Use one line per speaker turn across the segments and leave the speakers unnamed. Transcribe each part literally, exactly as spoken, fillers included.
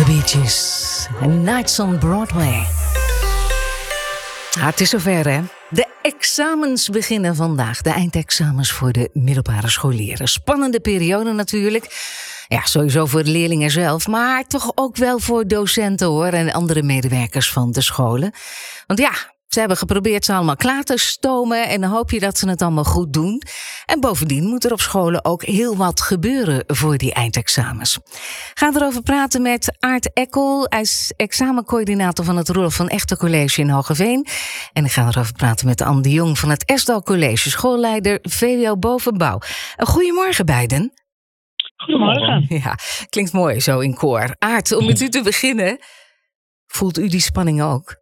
Bee Gees en Nights on Broadway. Ah, het is zover, hè? De examens beginnen vandaag. De eindexamens voor de middelbare scholieren. Spannende periode natuurlijk. Ja, sowieso voor de leerlingen zelf, maar toch ook wel voor docenten, hoor, en andere medewerkers van de scholen. Want ja, ze hebben geprobeerd ze allemaal klaar te stomen en dan hoop je dat ze het allemaal goed doen. En bovendien moet er op scholen ook heel wat gebeuren voor die eindexamens. Gaan erover praten met Aart Ekkel. Hij is examencoördinator van het Roelof van Egter College in Hoogeveen. En ik ga erover praten met Anne de Jong van het Esdal College, schoolleider V W O bovenbouw. Goedemorgen beiden.
Goedemorgen.
Ja, klinkt mooi zo in koor. Aart, om met u te beginnen, voelt u die spanning ook?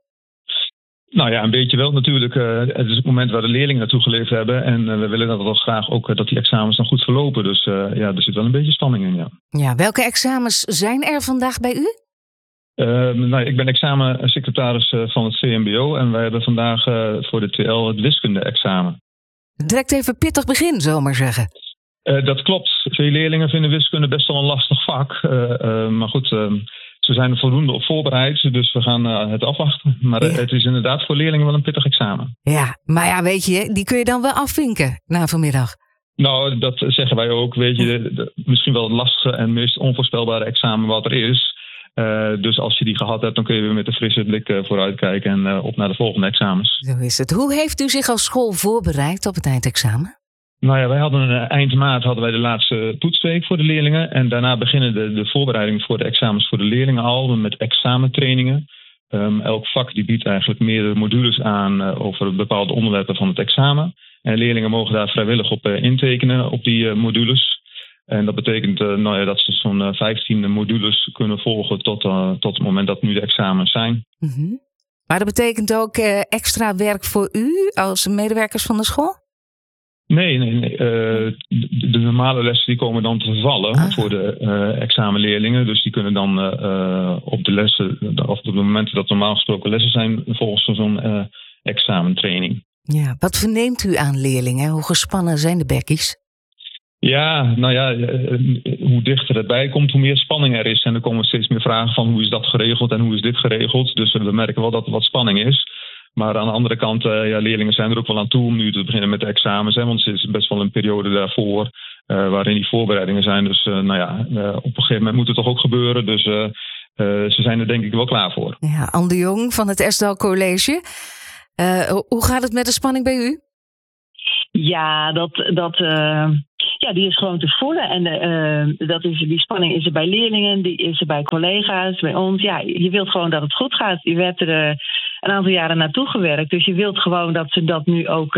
Nou ja, een beetje wel natuurlijk. Uh, het is het moment waar de leerlingen naartoe geleefd hebben. En uh, we willen dat wel graag ook uh, dat die examens dan goed verlopen. Dus uh, ja, er zit wel een beetje spanning in, ja.
Ja, welke examens zijn er vandaag bij u?
Uh, nou, ik ben examensecretaris uh, van het V M B O. En wij hebben vandaag uh, voor de T L het wiskunde-examen.
Direct even pittig begin, zullen we maar zeggen.
Uh, dat klopt. Veel leerlingen vinden wiskunde best wel een lastig vak. Uh, uh, maar goed... Uh, Ze zijn er voldoende op voorbereid, dus we gaan uh, het afwachten. Maar uh,
ja.
Het is inderdaad voor leerlingen wel een pittig examen.
Ja, maar ja, weet je, die kun je dan wel afvinken na vanmiddag.
Nou, dat zeggen wij ook. Weet je, de, de, misschien wel het lastigste en meest onvoorspelbare examen wat er is. Uh, dus als je die gehad hebt, dan kun je weer met een frisse blik uh, vooruitkijken en uh, op naar de volgende examens.
Zo is het. Hoe heeft u zich als school voorbereid op het eindexamen?
Nou ja, wij hadden uh, eind maart hadden wij de laatste toetsweek voor de leerlingen. En daarna beginnen de, de voorbereidingen voor de examens voor de leerlingen al met examentrainingen. Um, elk vak die biedt eigenlijk meerdere modules aan uh, over bepaalde onderwerpen van het examen. En leerlingen mogen daar vrijwillig op uh, intekenen op die uh, modules. En dat betekent uh, nou ja, dat ze zo'n uh, vijftien modules kunnen volgen tot, uh, tot het moment dat nu de examens zijn.
Mm-hmm. Maar dat betekent ook uh, extra werk voor u als medewerkers van de school?
Nee, nee, nee. Uh, de, de normale lessen die komen dan te vervallen ah. voor de uh, examenleerlingen. Dus die kunnen dan uh, uh, op de lessen, of op de momenten dat normaal gesproken lessen zijn, volgens zo'n uh, examentraining.
Ja, wat verneemt u aan leerlingen? Hoe gespannen zijn de bekkies?
Ja, nou ja, uh, hoe dichter het bij komt, hoe meer spanning er is. En er komen steeds meer vragen van hoe is dat geregeld en hoe is dit geregeld. Dus uh, we merken wel dat er wat spanning is. Maar aan de andere kant, uh, ja, leerlingen zijn er ook wel aan toe om nu te beginnen met de examens. Hè, want het is best wel een periode daarvoor uh, waarin die voorbereidingen zijn. Dus uh, nou ja, uh, op een gegeven moment moet het toch ook gebeuren. Dus uh, uh, ze zijn er denk ik wel klaar voor.
Ja, Anne de Jong van het Esdal College. Uh, hoe gaat het met de spanning bij u?
Ja, dat, dat, uh, ja, die is gewoon te voelen. En uh, dat is, die spanning is er bij leerlingen, die is er bij collega's, bij ons. Ja, je wilt gewoon dat het goed gaat. Je werd er uh, een aantal jaren naartoe gewerkt. Dus je wilt gewoon dat ze dat nu ook